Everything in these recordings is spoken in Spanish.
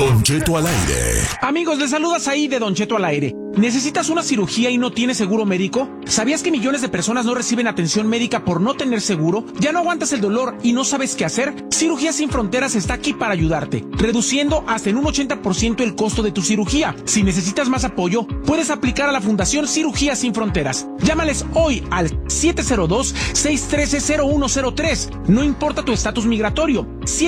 Don Cheto al aire. Amigos, les saludas ahí de Don Cheto al aire. ¿Necesitas una cirugía y no tienes seguro médico? ¿Sabías que millones de personas no reciben atención médica por no tener seguro? ¿Ya no aguantas el dolor y no sabes qué hacer? Cirugías Sin Fronteras está aquí para ayudarte, reduciendo hasta en un 80% el costo de tu cirugía. Si necesitas más apoyo, puedes aplicar a la Fundación Cirugías Sin Fronteras. Llámales hoy al 702-613-0103. No importa tu estatus migratorio.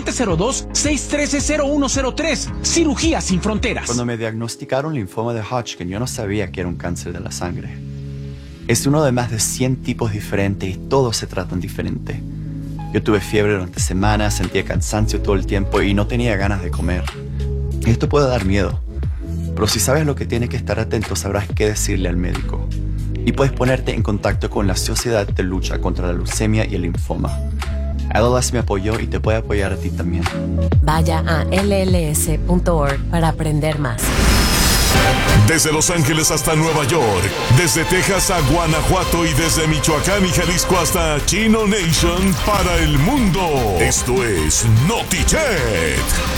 702-613-0103. Cirugías Sin Fronteras. Cuando me diagnosticaron linfoma de Hodgkin, yo no sabía que era un cáncer de la sangre. Es uno de más de 100 tipos diferentes y todos se tratan diferente. Yo tuve fiebre durante semanas, sentía cansancio todo el tiempo y no tenía ganas de comer. Esto puede dar miedo, pero si sabes lo que tienes que estar atento, sabrás qué decirle al médico. Y puedes ponerte en contacto con la Sociedad de Lucha contra la Leucemia y el Linfoma. ALS me apoyó y te puede apoyar a ti también. Vaya a lls.org para aprender más. Desde Los Ángeles hasta Nueva York, desde Texas a Guanajuato y desde Michoacán y Jalisco hasta Chino Nation para el mundo. Esto es Notichet.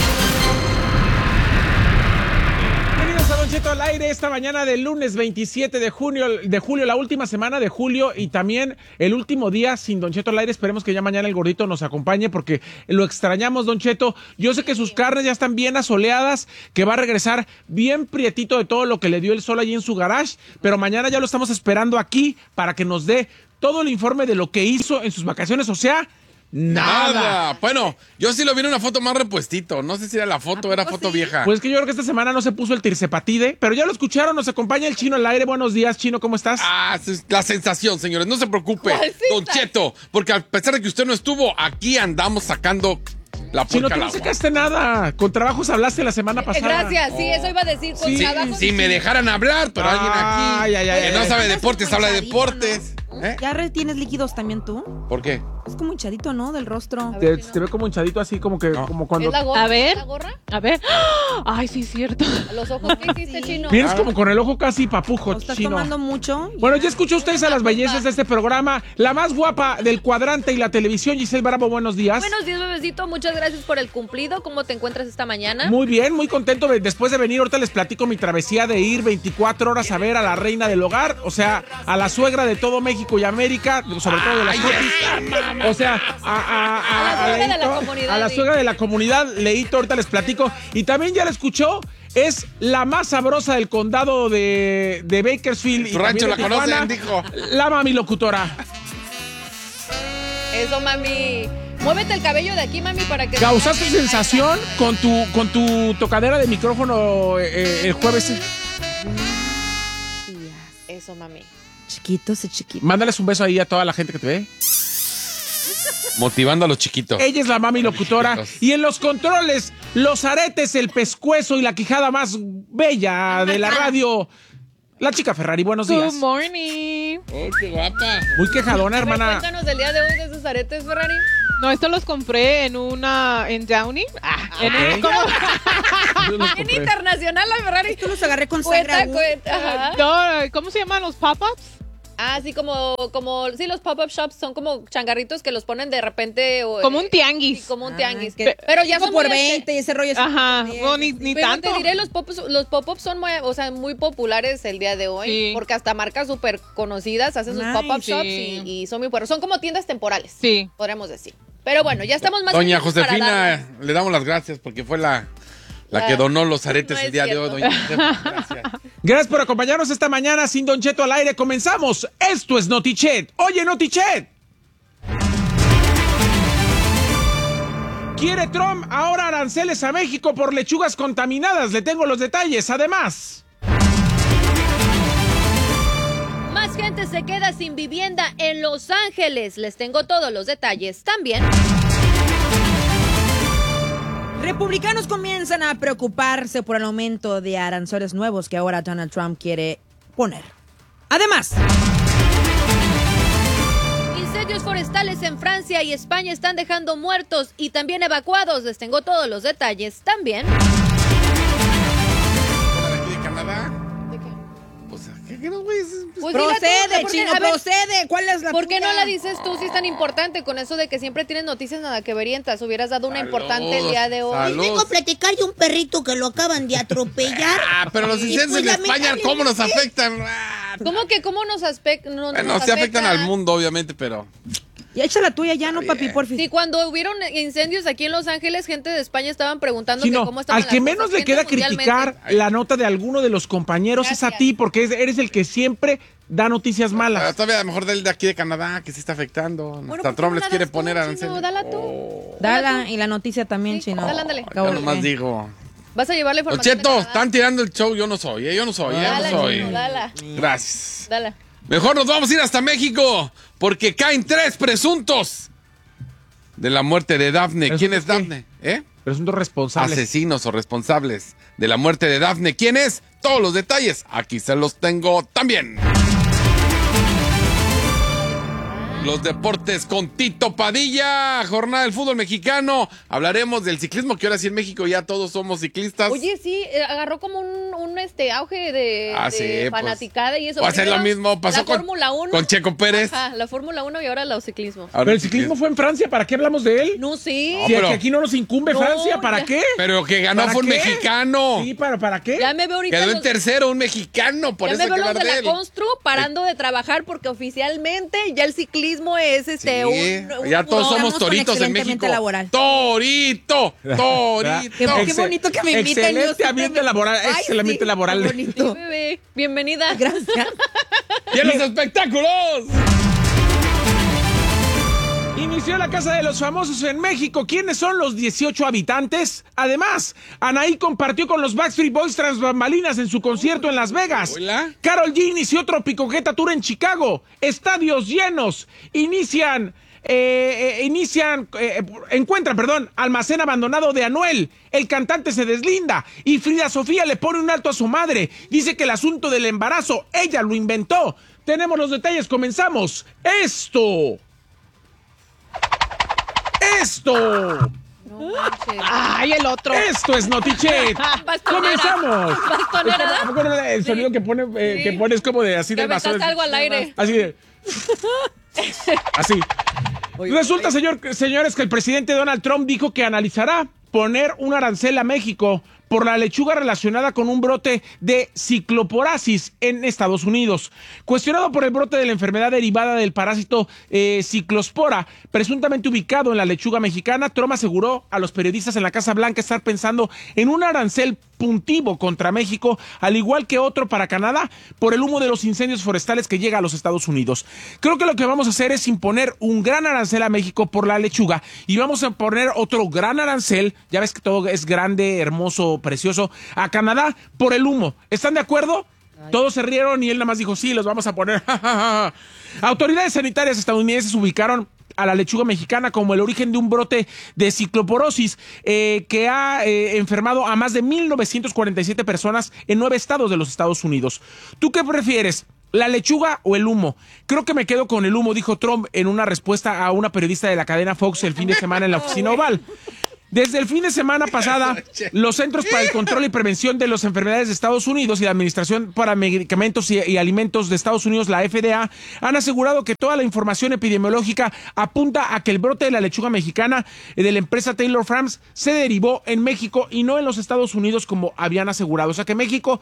Bienvenidos a Don Cheto al aire esta mañana del lunes 27 de julio, la última semana de julio y también el último día sin Don Cheto al aire. Esperemos que ya mañana el gordito nos acompañe porque lo extrañamos, Don Cheto. Yo sé que sus carnes ya están bien asoleadas, que va a regresar bien prietito de todo lo que le dio el sol allí en su garage, pero mañana ya lo estamos esperando aquí para que nos dé todo el informe de lo que hizo en sus vacaciones, o sea, nada. Bueno, yo sí lo vi en una foto más repuestito. No sé si era la foto o era foto vieja. Pues que yo creo que esta semana no se puso el tirsepatide, pero ya lo escucharon, nos acompaña el Chino al aire. Buenos días, Chino, ¿cómo estás? Es la sensación, señores. No se preocupe, Don Cheto, porque a pesar de que usted no estuvo, aquí andamos sacando la Chino, puerca tú al no agua. sacaste nada. Con trabajos hablaste la semana pasada. Gracias, sí, eso iba a decir. Con trabajos. Si me dejaran hablar, pero alguien aquí que no sabe deportes, habla de deportes. ¿Ya retienes líquidos también tú? ¿Por qué? Es como hinchadito, ¿no? Del rostro. Te ve como hinchadito así, como que como cuando... ¿Es la gorra? A ver. ¿Es la gorra? A ver. Ay, sí, es cierto. Los ojos, ¿qué hiciste, Chino? Vienes como con el ojo casi papujo, ¿O estás Chino. tomando mucho? Bueno, ya escuchó ustedes a las bellezas de este programa. La más guapa del cuadrante y la televisión, Giselle Bravo, buenos días. Buenos días, bebecito. Muchas gracias por el cumplido. ¿Cómo te encuentras esta mañana? Muy bien, muy contento después de venir. Ahorita les platico mi travesía de ir 24 horas a ver a la reina del hogar, o sea, a la suegra de todo México y América, sobre todo de las Jotis. O sea, a la suegra de la comunidad. A la suegra de la comunidad, Leito, ahorita les platico. Y también ya la escuchó, es la más sabrosa del condado de Bakersfield. Su rancho la conocen, dijo. La mami locutora. Eso, mami. Muévete el cabello de aquí, mami, para que... ¿Causaste sensación con tu tocadera de micrófono el jueves? Eso, mami. Chiquitos y chiquitos. Mándales un beso ahí a toda la gente que te ve. Motivando a los chiquitos. Ella es la mami locutora. Y en los controles, los aretes, el pescuezo y la quijada más bella de la radio, la chica Ferrari. Buenos días. Good morning. Oh, qué guapa. Muy quejadona, hermana. Cuéntanos del día de hoy de esos aretes, Ferrari. No, estos los compré en Downey. En internacional, la Ferrari. Esto los agarré con sangre. Ajá. No, ¿cómo se llaman los pop-ups? Ah, sí, sí, los pop-up shops son como changarritos que los ponen de repente. Como un tianguis. Sí, como un tianguis. que- Pero ya son por muy 20 y ese rollo. Ajá, Bien. no, ni Pero tanto. te diré, los pop-ups son muy populares el día de hoy. Sí. Porque hasta marcas súper conocidas hacen sus Nice. pop-up shops Sí. y son muy buenos. Son como tiendas temporales. Sí. Podríamos decir. Pero bueno, ya estamos más Doña listos para Josefina, darle. le damos las gracias porque fue la que donó los aretes No el es día de hoy, cierto. doña Josefina. Gracias. Gracias por acompañarnos esta mañana sin Don Cheto al aire. Comenzamos. Esto es Notichet. Oye, Notichet. ¿Quiere Trump ahora aranceles a México por lechugas contaminadas? Le tengo los detalles. Además, Más gente se queda sin vivienda en Los Ángeles. Les tengo todos los detalles también. Republicanos comienzan a preocuparse por el aumento de aranceles nuevos que ahora Donald Trump quiere poner. Además, Incendios forestales en Francia y España están dejando muertos y también evacuados. Les tengo todos los detalles también. ¿Fuera de aquí de Canadá? ¿De qué? Pues, ¿qué los güeyes Pues dile tú, Procede, porque, Chino, a ver, procede. ¿Cuál es la ¿por qué tuya? no la dices tú si es tan importante con eso de que siempre tienes noticias nada que verientas? Hubieras dado una importante el día de hoy. Salud. Vengo a platicar de un perrito que lo acaban de atropellar. Pero los Y incendios pues, en España, ¿cómo nos lamentablemente, afectan? ¿Cómo nos afectan? Bueno, sí afectan al mundo, obviamente, pero... Ya echa la tuya ya, ¿no, papi? Porfis. Sí, cuando hubieron incendios aquí en Los Ángeles, gente de España estaban preguntando Chino, que cómo estaban al que las menos cosas le queda mundialmente. criticar la nota de alguno de los compañeros es a Gracias. ti, porque eres el que siempre da noticias Pero malas. todavía a lo mejor del de aquí de Canadá, que sí está afectando. Bueno, Hasta ¿por qué Trump no les la quiere das tú, poner Chino? aranceles. Dala tú. Dala, y la noticia también, Sí, Chino. dale, ándale. Yo nomás digo. Vas a llevar la Don información. Cheto, de Canadá. están tirando el show, yo no soy, yo no soy, yo Dala, no soy. Chino, dala. Gracias. Dala. Mejor nos vamos a ir hasta México, porque caen 3 presuntos de la muerte de Dafne. ¿Quién es ¿Presuntos Dafne? ¿Eh? Presuntos responsables. Asesinos o responsables de la muerte de Dafne. ¿Quién es? Todos los detalles, aquí se los tengo también. Los deportes con Tito Padilla, jornada del fútbol mexicano. Hablaremos del ciclismo, que ahora sí en México ya todos somos ciclistas. Oye, sí, agarró como un auge de Sí, pues, fanaticada y eso. va a ser lo Primero, mismo, pasó la con Fórmula 1. con Checo Pérez. Ajá, la Fórmula 1 y ahora el ciclismo. Ahora Pero el ciclismo fue en Francia, ¿para qué hablamos de él? No, sí. Si pero- que aquí no nos incumbe No, Francia, ¿para ya. qué? Pero que ganó ¿Para fue un qué? mexicano. Sí, ¿para qué? Ya me veo ahorita Quedó en los- tercero un mexicano, por ya eso me hay que veo los hablar de de la él. Constru parando de trabajar porque oficialmente ya el ciclismo es Sí, un ya todos somos Estamos con toritos en excelente México. ambiente laboral. Torito, torito. Qué bonito que me inviten. yo Excelente siempre ambiente me- laboral, Ay, excelente ambiente sí, laboral. qué Sí, bonito. bebé. Bienvenida. Gracias. ¡Y en los espectáculos! Inició la Casa de los Famosos en México. ¿Quiénes son los 18 habitantes? Además, Anaí compartió con los Backstreet Boys tras bambalinas en su concierto en Las Vegas. Hola. Karol G inició Tropicoqueta Tour en Chicago. Estadios llenos. Encuentran, almacén abandonado de Anuel. El cantante se deslinda y Frida Sofía le pone un alto a su madre. Dice que el asunto del embarazo, ella lo inventó. Tenemos los detalles, comenzamos. Esto. No manches. Ay, el otro. Esto es Notichet. Bastonera. Comenzamos. Bastonera. ¿A poco no el sonido que pone que pones como de así Que de aventaste basura? algo al aire. Así de. Así. Resulta, señores, que el presidente Donald Trump dijo que analizará poner un arancel a México por la lechuga relacionada con un brote de cicloporasis en Estados Unidos. Cuestionado por el brote de la enfermedad derivada del parásito ciclospora, presuntamente ubicado en la lechuga mexicana, Trump aseguró a los periodistas en la Casa Blanca estar pensando en un arancel puntivo contra México, al igual que otro para Canadá, por el humo de los incendios forestales que llega a los Estados Unidos. Creo que lo que vamos a hacer es imponer un gran arancel a México por la lechuga y vamos a poner otro gran arancel, ya ves que todo es grande, hermoso, precioso, a Canadá por el humo. ¿Están de acuerdo? Todos se rieron y él nada más dijo, sí, los vamos a poner. Autoridades sanitarias estadounidenses ubicaron a la lechuga mexicana como el origen de un brote de cicloporosis que ha enfermado a más de 1,947 personas en 9 estados de los Estados Unidos. ¿Tú qué prefieres? ¿La lechuga o el humo? Creo que me quedo con el humo, dijo Trump en una respuesta a una periodista de la cadena Fox el fin de semana en la oficina Oval. Desde el fin de semana pasada, los Centros para el Control y Prevención de las Enfermedades de Estados Unidos y la Administración para Medicamentos y Alimentos de Estados Unidos, la FDA, han asegurado que toda la información epidemiológica apunta a que el brote de la lechuga mexicana de la empresa Taylor Farms se derivó en México y no en los Estados Unidos como habían asegurado. O sea que México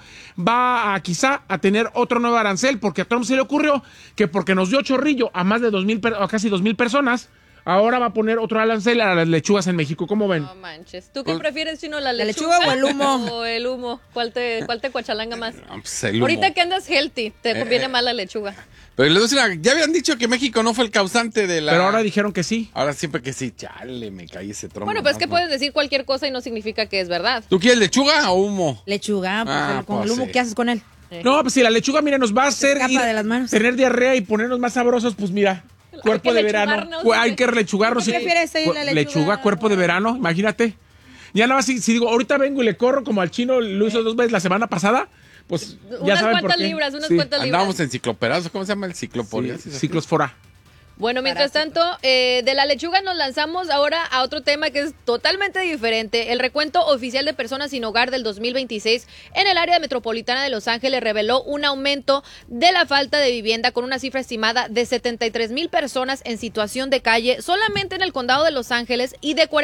va quizá a tener otro nuevo arancel porque a Trump se le ocurrió que porque nos dio chorrillo a más de 2,000 a casi 2,000 personas, ahora va a poner otro arancel a las lechugas en México. ¿Cómo ven? No manches. ¿Tú qué prefieres, Chino, la ¿La lechuga? lechuga o el humo? O el humo. ¿Cuál te cuachalanga más? No, pues el humo. Ahorita que andas healthy, te conviene más la lechuga. Pero les voy a decir, ya habían dicho que México no fue el causante de la... Pero ahora dijeron que sí. Ahora siempre que sí, chale, me caí ese trompo. Bueno, pues es que ¿no? puedes decir cualquier cosa y no significa que es verdad. ¿Tú quieres lechuga o humo? Lechuga, pues, con pues el humo, sí. ¿qué haces con él? No, pues si la lechuga, mira, nos va a hacer escapa de las manos. tener diarrea y ponernos más sabrosos, pues mira, cuerpo que de verano. lechugarnos, Hay que lechugarnos. ¿Qué prefieres, la lechuga? Cuerpo de verano, imagínate. Ya nada más si digo, ahorita vengo y le corro como al chino, lo hizo 2 veces la semana pasada, pues ya Unas saben por cuantas qué. libras, unas Sí. cuantas libras. Andábamos en cicloperazo, ¿cómo se llama el cicloporiasis? Sí, ciclosfora. Bueno, mientras tanto, de la lechuga nos lanzamos ahora a otro tema que es totalmente diferente. El recuento oficial de personas sin hogar del 2026 en el área metropolitana de Los Ángeles reveló un aumento de la falta de vivienda con una cifra estimada de 73,000 personas en situación de calle solamente en el condado de Los Ángeles y de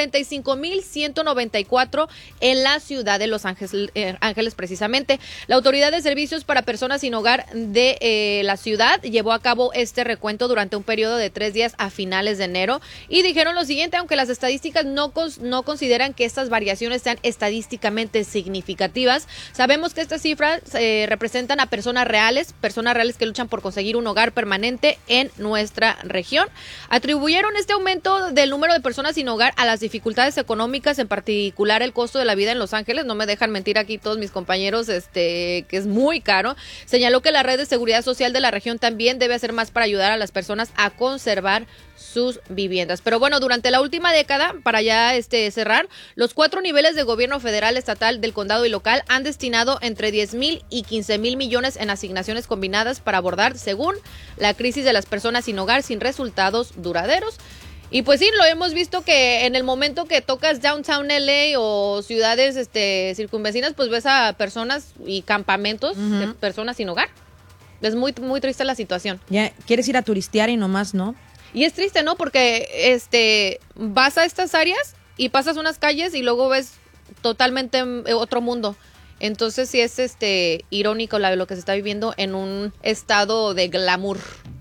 45,194 en la ciudad de Los Ángeles precisamente. La Autoridad de Servicios para Personas sin Hogar de la ciudad llevó a cabo este recuento durante un periodo de 3 días a finales de enero y dijeron lo siguiente: aunque las estadísticas no consideran que estas variaciones sean estadísticamente significativas, sabemos que estas cifras representan a personas reales que luchan por conseguir un hogar permanente en nuestra región. Atribuyeron este aumento del número de personas sin hogar a las dificultades económicas, en particular el costo de la vida en Los Ángeles. No me dejan mentir aquí todos mis compañeros, que es muy caro. Señaló que la red de seguridad social de la región también debe hacer más para ayudar a las personas a conservar sus viviendas. Pero bueno, durante la última década, para ya cerrar, los 4 niveles de gobierno federal, estatal, del condado y local han destinado entre 10,000 y 15,000 millones en asignaciones combinadas para abordar, según la crisis de las personas sin hogar sin resultados duraderos. Y pues sí, lo hemos visto que en el momento que tocas Downtown LA o ciudades circunvecinas, pues ves a personas y campamentos de personas sin hogar. Es muy, muy triste la situación. Ya quieres ir a turistear y nomás no. Y es triste, ¿no? Porque vas a estas áreas y pasas unas calles y luego ves totalmente otro mundo. Entonces sí es irónico lo que se está viviendo en un estado de glamour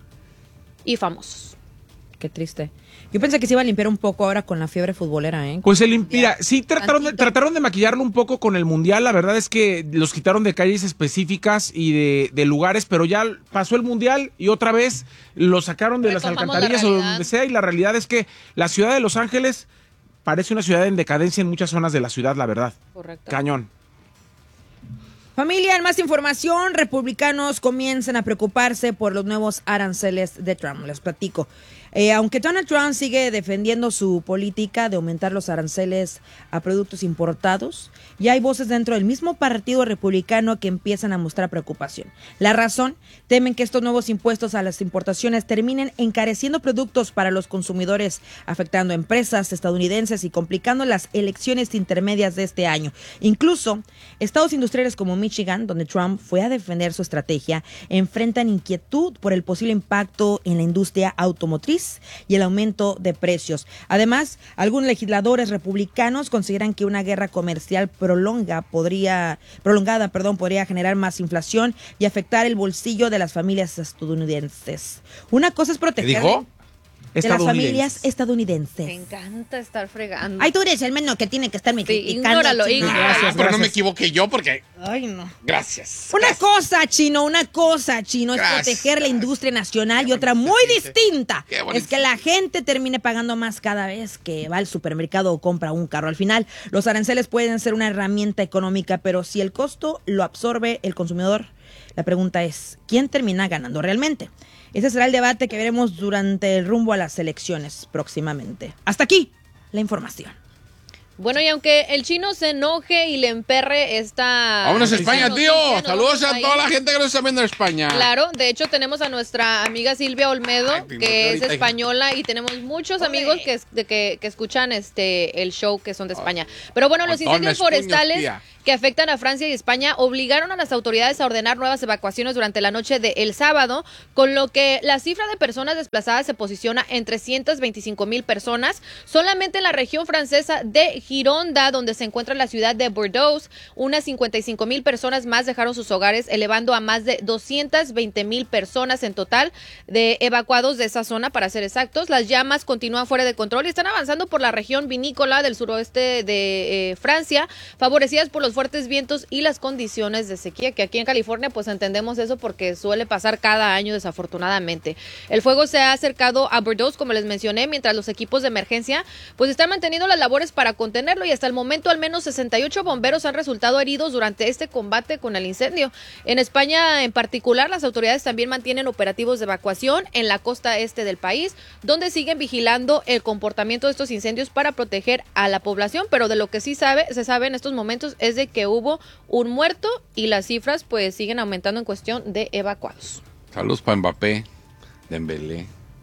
y famosos. Qué triste. Yo pensé que se iba a limpiar un poco ahora con la fiebre futbolera, ¿eh? Pues mira, sí trataron de maquillarlo un poco con el Mundial. La verdad es que los quitaron de calles específicas y de lugares, pero ya pasó el Mundial y otra vez lo sacaron de las alcantarillas o donde sea. Y la realidad es que la ciudad de Los Ángeles parece una ciudad en decadencia en muchas zonas de la ciudad, la verdad. Correcto. Cañón. Familia, en más información, republicanos comienzan a preocuparse por los nuevos aranceles de Trump. Les platico. Aunque Donald Trump sigue defendiendo su política de aumentar los aranceles a productos importados, ya hay voces dentro del mismo partido republicano que empiezan a mostrar preocupación. La razón: temen que estos nuevos impuestos a las importaciones terminen encareciendo productos para los consumidores, afectando a empresas estadounidenses y complicando las elecciones intermedias de este año. Incluso, estados industriales como Michigan, donde Trump fue a defender su estrategia, enfrentan inquietud por el posible impacto en la industria automotriz y el aumento de precios. Además, algunos legisladores republicanos consideran que una guerra comercial prolongada podría generar más inflación y afectar el bolsillo de las familias estadounidenses. Una cosa es proteger de las familias estadounidenses. Me encanta estar fregando. Ay, tú eres el menos que tiene que estarme criticando. Ignóralo. Gracias, pero no me equivoqué yo porque... Ay, no. Gracias. Una cosa, Chino, es Gracias. proteger la industria nacional y otra muy distinta es que la gente termine pagando más cada vez que va al supermercado o compra un carro. Al final, los aranceles pueden ser una herramienta económica, pero si el costo lo absorbe el consumidor, la pregunta es, ¿quién termina ganando realmente? Ese será el debate que veremos durante el rumbo a las elecciones próximamente. Hasta aquí la información. Bueno, y aunque el Chino se enoje y le emperre esta... Vámonos a España, noticia, tío. nos Saludos vamos a a toda ir. la gente que nos está viendo en España. Claro, de hecho tenemos a nuestra amiga Silvia Olmedo, Ay, que es ahorita- española, y tenemos muchos amigos que escuchan el show, que son de España. Pero bueno, los Montones, incendios forestales puños, tía. que afectan a Francia y España obligaron a las autoridades a ordenar nuevas evacuaciones durante la noche del sábado, con lo que la cifra de personas desplazadas se posiciona en 325,000 personas. Solamente en la región francesa de Gironda, donde se encuentra la ciudad de Bordeaux, unas 55,000 personas más dejaron sus hogares, elevando a más de 220,000 personas en total de evacuados de esa zona, para ser exactos. Las llamas continúan fuera de control y están avanzando por la región vinícola del suroeste de Francia, favorecidas por los fuertes vientos y las condiciones de sequía, que aquí en California pues entendemos eso porque suele pasar cada año, desafortunadamente. El fuego se ha acercado a Bordeaux, como les mencioné, mientras los equipos de emergencia pues están manteniendo las labores para contenerlo, y hasta el momento al menos 68 bomberos han resultado heridos durante este combate con el incendio. En España en particular, las autoridades también mantienen operativos de evacuación en la costa este del país, donde siguen vigilando el comportamiento de estos incendios para proteger a la población, pero de lo que sí se sabe en estos momentos es de que hubo un muerto y las cifras pues siguen aumentando en cuestión de evacuados. Saludos para Mbappé, Dembélé,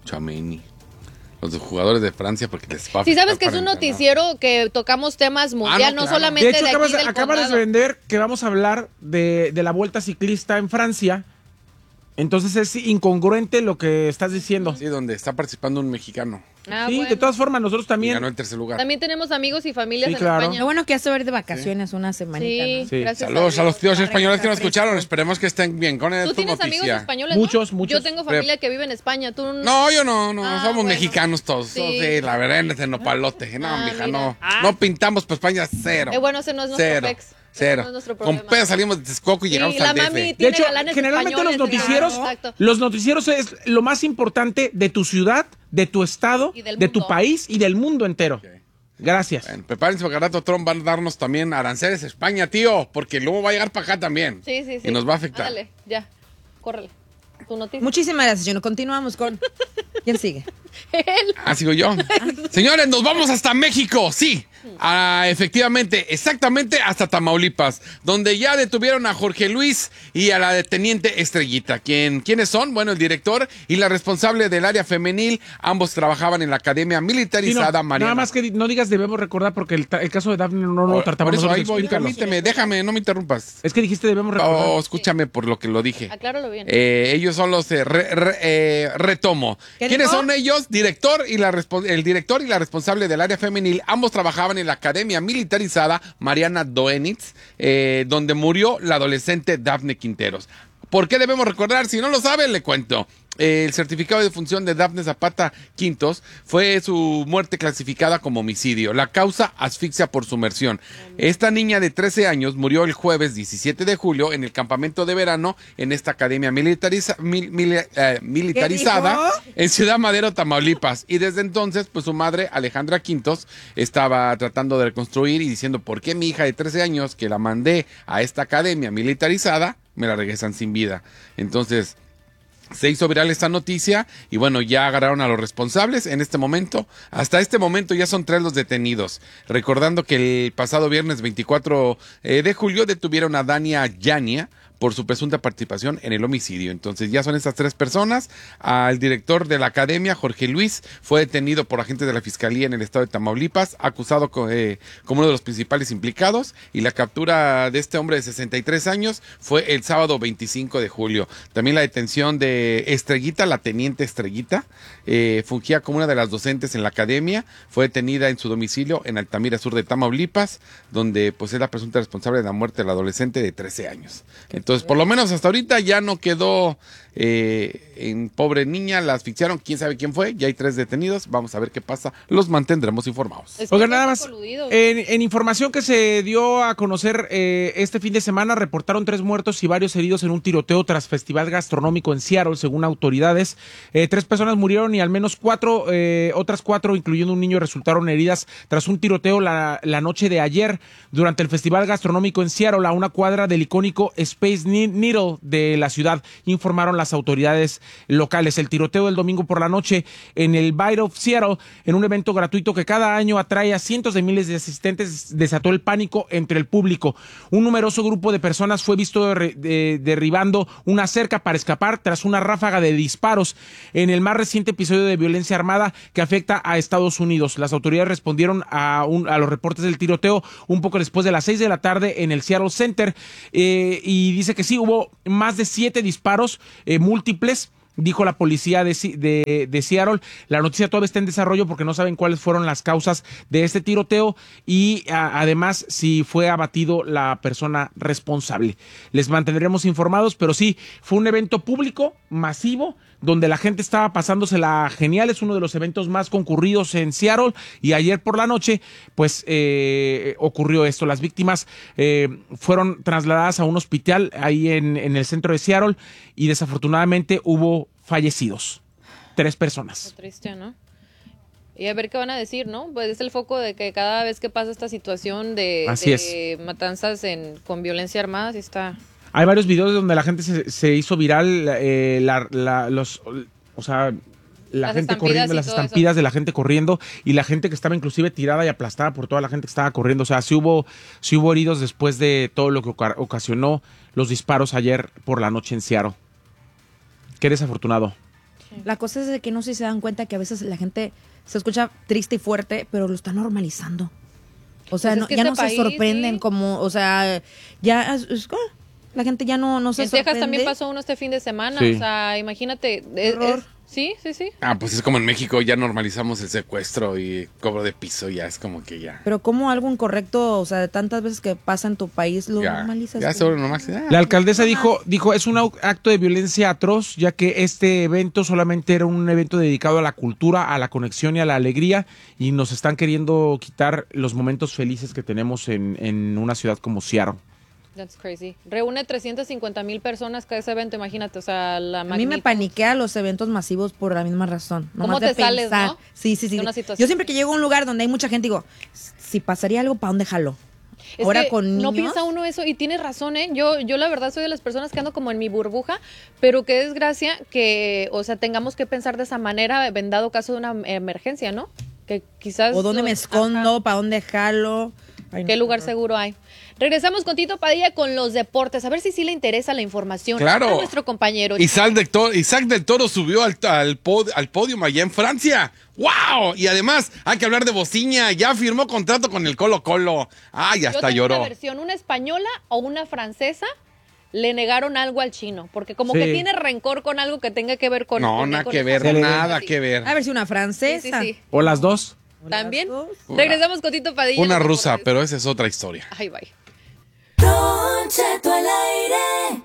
Tchouaméni. Los jugadores de Francia porque les va Sí, sabes que es para un entrenar. noticiero que tocamos temas mundial, no claro. solamente De hecho, de aquí del acabas de condado. vender que vamos a hablar de la Vuelta Ciclista en Francia. Entonces es incongruente lo que estás diciendo. Sí, donde está participando un mexicano. Ah, Sí, bueno. de todas formas, nosotros Y también. ganó el tercer lugar. También tenemos amigos y familias Sí, en claro. España. Lo bueno que hace ver de vacaciones una semanita, Sí, ¿no? Sí. gracias Saludos a Dios. los tíos Para españoles que nos refresco. escucharon. Esperemos que estén bien con Tú esta tienes amigos noticia. españoles, Muchos, ¿no? muchos. Yo tengo familia que vive en España. ¿Tú No, yo no, Ah, somos bueno. mexicanos todos. Sí. Sí, la verdad, en ese nopalote. No, Ah, mija, mira. no. Ah. No pintamos para España, cero. bueno, ese no es nuestro Cero. pex. Cero. No es nuestro Con problema. pedo salimos de Texcoco y llegamos Sí, la al mami DF. De tiene hecho, galanes generalmente los españoles, noticieros, exacto. los noticieros es lo más importante de tu ciudad, de tu estado, Y del de tu mundo. país y del mundo entero. Gracias. Bueno, prepárense porque al rato Trump va a darnos también aranceles a España, tío, porque luego va a llegar para acá también. Sí, sí, sí. Y nos va a afectar. Dale, ya. Córrele. Tu noticia. Muchísimas gracias, Gino. Continuamos con... ¿Quién sigue? Él. Ah, sigo yo. Señores, nos vamos hasta México, sí. Efectivamente, exactamente hasta Tamaulipas, donde ya detuvieron a Jorge Luis y a la deteniente Estrellita. ¿Quiénes son? Bueno, el director y la responsable del área femenil, ambos trabajaban en la academia Sí, militarizada no, Mariana. nada más que no digas debemos recordar porque el caso de Daphne no lo Por tratamos eso nosotros. ahí voy, Explícalo. permíteme, déjame, no me interrumpas. Es que dijiste debemos recordar. Oh, escúchame por lo que lo dije. Acláralo bien. Ellos son los retomo. ¿Qué ¿Quiénes dijo? son ellos? El director y la responsable del área femenil. Ambos trabajaban en la academia militarizada Mariana Doenitz, donde murió la adolescente Daphne Quinteros. ¿Por qué debemos recordar? Si no lo saben, le cuento. El certificado de defunción de Daphne Zapata Quintos fue su muerte clasificada como homicidio. La causa, asfixia por sumersión. Esta niña de 13 años murió el jueves 17 de julio en el campamento de verano en esta academia militarizada en Ciudad Madero, Tamaulipas. Y desde entonces, pues su madre, Alejandra Quintos, estaba tratando de reconstruir y diciendo, ¿por qué mi hija de 13 años, que la mandé a esta academia militarizada, me la regresan sin vida? Entonces... se hizo viral esta noticia y bueno, ya agarraron a los responsables en este momento. Hasta este momento ya son 3 los detenidos. Recordando que el pasado viernes 24 de julio detuvieron a Dania Yania por su presunta participación en el homicidio. Entonces ya son estas 3 personas. Al director de la academia, Jorge Luis, fue detenido por agentes de la Fiscalía en el estado de Tamaulipas, acusado como uno de los principales implicados, y la captura de este hombre de 63 años fue el sábado 25 de julio. También la detención de Estrellita, la teniente Estrellita, fungía como una de las docentes en la academia, fue detenida en su domicilio en Altamira, sur de Tamaulipas, donde pues es la presunta responsable de la muerte de la adolescente de 13 años. Entonces, por lo menos hasta ahorita ya no quedó en pobre niña, la asfixiaron, quién sabe quién fue, ya hay 3 detenidos, vamos a ver qué pasa, los mantendremos informados. Es que Oigan, nada está más, coludido. en información que se dio a conocer este fin de semana, reportaron 3 muertos y varios heridos en un tiroteo tras festival gastronómico en Seattle, según autoridades. 3 personas murieron y al menos otras 4, incluyendo un niño, resultaron heridas tras un tiroteo la noche de ayer durante el festival gastronómico en Seattle, a una cuadra del icónico Space Needle de la ciudad, informaron las autoridades locales. El tiroteo del domingo por la noche en el Bite of Seattle, en un evento gratuito que cada año atrae a cientos de miles de asistentes, desató el pánico entre el público. Un numeroso grupo de personas fue visto derribando una cerca para escapar tras una ráfaga de disparos en el más reciente episodio de violencia armada que afecta a Estados Unidos. Las autoridades respondieron a los reportes del tiroteo un poco después de las 6 de la tarde en el Seattle Center, y dice que sí, hubo más de 7 disparos múltiples, dijo la policía de Seattle. La noticia todavía está en desarrollo porque no saben cuáles fueron las causas de este tiroteo y además si fue abatido la persona responsable. Les mantendremos informados, pero sí, fue un evento público masivo donde la gente estaba pasándosela genial. Es uno de los eventos más concurridos en Seattle y ayer por la noche pues ocurrió esto. Las víctimas fueron trasladadas a un hospital ahí en el centro de Seattle y desafortunadamente hubo fallecidos. 3 personas. Qué triste, ¿no? Y a ver qué van a decir, ¿no? Pues es el foco de que cada vez que pasa esta situación de matanzas con violencia armada, sí está... Hay varios videos donde la gente se hizo viral, la gente corriendo, las estampidas de la gente corriendo y la gente que estaba inclusive tirada y aplastada por toda la gente que estaba corriendo. O sea, sí hubo heridos después de todo lo que ocasionó los disparos ayer por la noche en Seattle. Qué desafortunado. La cosa es de que no sé si se dan cuenta que a veces la gente se escucha triste y fuerte, pero lo está normalizando. O sea, Pues es no, que ya este no país, se sorprenden sí. como, o sea, ya la gente ya no se En sorprende. Texas también pasó uno este fin de semana, Sí. o sea, imagínate. Sí. Ah, pues es como en México ya normalizamos el secuestro y cobro de piso, ya es como que ya. Pero como algo incorrecto, o sea, de tantas veces que pasa en tu país, lo Ya, normalizas. ya tú. sobre nomás. La alcaldesa dijo, es un acto de violencia atroz, ya que este evento solamente era un evento dedicado a la cultura, a la conexión y a la alegría, y nos están queriendo quitar los momentos felices que tenemos en una ciudad como Seattle. That's crazy. Reúne 350,000 personas cada ese evento, imagínate, o sea, la A mí me magnitud. paniquea los eventos masivos por la misma razón. ¿Cómo nomás de te sales, pensar. no? Sí. De una situación. Yo siempre que llego a un lugar donde hay mucha gente digo, si pasaría algo, ¿para dónde jalo? Es Ahora que con niños. no piensa uno eso y tienes razón, ¿eh? Yo la verdad soy de las personas que ando como en mi burbuja, pero qué desgracia que, o sea, tengamos que pensar de esa manera en dado caso de una emergencia, ¿no? Que quizás... O dónde me escondo, para dónde jalo. Ay, no, ¿Qué lugar horror. seguro hay? Regresamos con Tito Padilla con los deportes, a ver si sí le interesa la información Claro. a nuestro compañero. Isaac del Toro subió al podio allá en Francia. ¡Wow! Y además, hay que hablar de Bociña. Ya firmó contrato con el Colo-Colo. ¡Ay, Yo hasta tengo lloró! una versión, una española o una francesa le negaron algo al chino, porque como Sí. que tiene rencor con algo que tenga que ver con... No, con- nada con que esa ver, persona. nada Sí. que ver. A ver si una francesa. Sí. ¿O las dos? ¿También? Las dos. Regresamos con Tito Padilla. Una Los rusa, deportes. pero esa es otra historia. Ay, bye. Don Cheto al aire.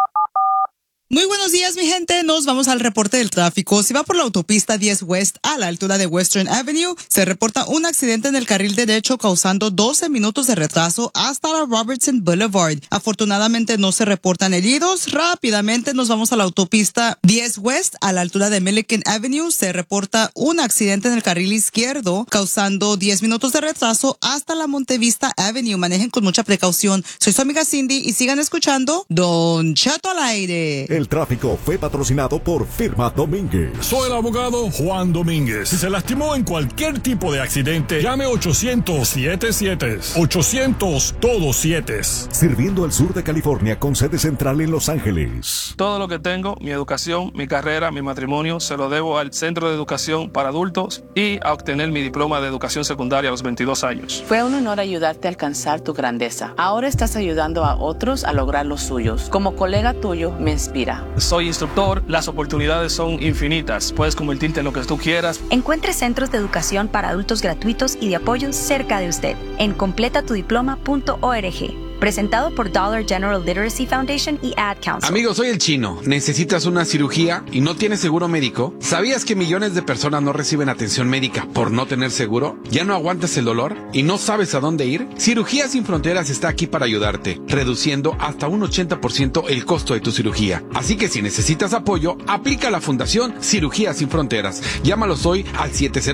Muy buenos días, mi gente. Nos vamos al reporte del tráfico. Si va por la autopista 10 West a la altura de Western Avenue, se reporta un accidente en el carril derecho causando 12 minutos de retraso hasta la Robertson Boulevard. Afortunadamente no se reportan heridos. Rápidamente nos vamos a la autopista 10 West a la altura de Milliken Avenue. Se reporta un accidente en el carril izquierdo causando 10 minutos de retraso hasta la Montevista Avenue. Manejen con mucha precaución. Soy su amiga Cindy y sigan escuchando Don Cheto al aire. El tráfico fue patrocinado por Firma Domínguez. Soy el abogado Juan Domínguez. Si se lastimó en cualquier tipo de accidente, llame 800-77. 800 todos 7. Sirviendo al sur de California con sede central en Los Ángeles. Todo lo que tengo, mi educación, mi carrera, mi matrimonio, se lo debo al Centro de Educación para Adultos y a obtener mi diploma de educación secundaria a los 22 años. Fue un honor ayudarte a alcanzar tu grandeza. Ahora estás ayudando a otros a lograr los suyos. Como colega tuyo, me inspira. Soy instructor, las oportunidades son infinitas. Puedes convertirte en lo que tú quieras. Encuentre centros de educación para adultos gratuitos y de apoyo cerca de usted en completatudiploma.org. Presentado por Dollar General Literacy Foundation y Ad Council. Amigo, soy el Chino. ¿Necesitas una cirugía y no tienes seguro médico? ¿Sabías que millones de personas no reciben atención médica por no tener seguro? ¿Ya no aguantas el dolor y no sabes a dónde ir? Cirugías Sin Fronteras está aquí para ayudarte, reduciendo hasta un 80% el costo de tu cirugía. Así que si necesitas apoyo, aplica a la Fundación Cirugías Sin Fronteras. Llámalos hoy al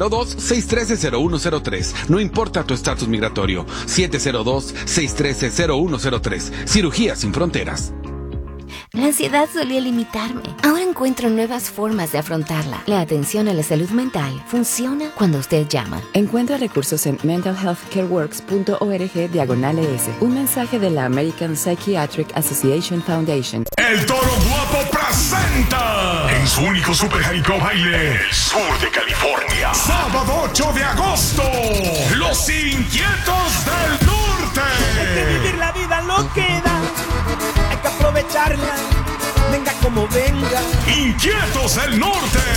702-613-0103. No importa tu estatus migratorio. 702-613-0103. Cirugía Sin Fronteras. La ansiedad solía limitarme. Ahora encuentro nuevas formas de afrontarla. La atención a la salud mental funciona cuando usted llama. Encuentra recursos en mentalhealthcareworks.org/ES. Un mensaje de la American Psychiatric Association Foundation. El Toro Guapo presenta en su único Super Jalisco Baile Sur de California. Sábado 8 de agosto. Los Inquietos del Norte. Hay que vivir la vida lo que da. Hay que aprovecharla. Venga como venga. Inquietos del Norte.